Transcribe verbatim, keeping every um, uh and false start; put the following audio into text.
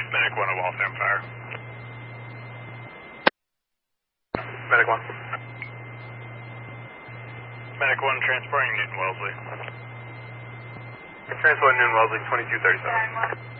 Medic one of Waltham Fire. Medic one. Medic one transporting Newton Wellesley. Transport Newton Wellesley, twenty-two thirty-seven.